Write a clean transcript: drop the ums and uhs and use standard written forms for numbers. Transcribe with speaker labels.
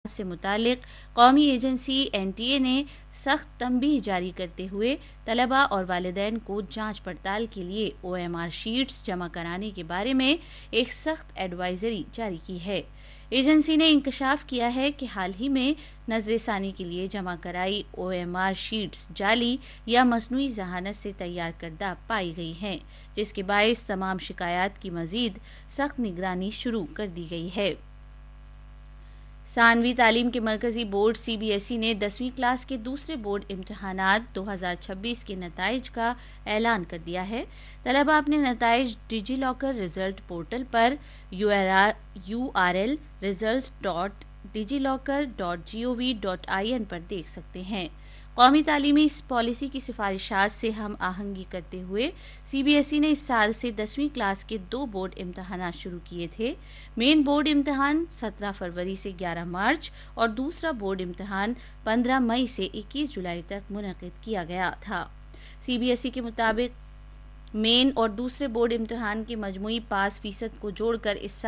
Speaker 1: سے متعلق قومی ایجنسی NTA نے سخت تنبیہ جاری کرتے ہوئے طلباء اور والدین کو جانچ پڑتال کے لیے OMR شیٹس جمع کرانے کے بارے میں ایک سخت ایڈوائزری جاری کی ہے۔ ایجنسی نے انکشاف کیا ہے کہ حال ہی میں نظر ثانی کے لیے جمع کرائی OMR شیٹس جعلی یا مصنوعی ذہانت سے تیار کردہ پائی گئی ہیں، جس کے باعث تمام شکایات کی مزید سخت نگرانی شروع کر دی گئی ہے۔ ثانوی تعلیم کے مرکزی بورڈ CBSE نے 10ویں کلاس کے دوسرے بورڈ امتحانات 2026 کے نتائج کا اعلان کر دیا ہے۔ طلباء اپنے نتائج ڈیجی لاکر ریزلٹ پورٹل پر URL results.digilocker.gov.in پر دیکھ سکتے ہیں۔ قومی تعلیمی پالیسی کی سفارشات سے ہم آہنگی کرتے ہوئے CBSE نے اس سال سے 10ویں کلاس کے 2 بورڈ امتحانات شروع کیے تھے۔ مین بورڈ امتحان 17 فروری سے 11 مارچ اور دوسرا بورڈ امتحان 15 مئی سے 21 جولائی تک منعقد کیا گیا تھا۔ CBSE کے مطابق مین اور دوسرے بورڈ امتحان کے مجموعی پاس فیصد کو جوڑ کر اس سال